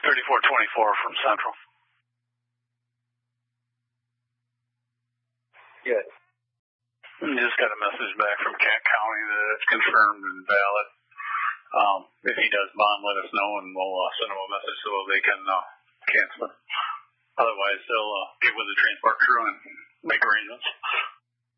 3424 from Central. Good. Just got a message back from Kent County that it's confirmed and valid. If he does bond, let us know, and we'll send him a message so they can cancel it. Otherwise, they'll get with the transport crew and make arrangements.